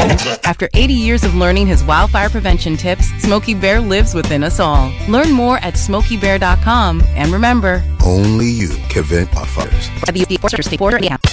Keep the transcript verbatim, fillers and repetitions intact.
After eighty years of learning his wildfire prevention tips, Smokey Bear lives within us all. Learn more at smokey bear dot com, and remember, only you can prevent our fires. At the border,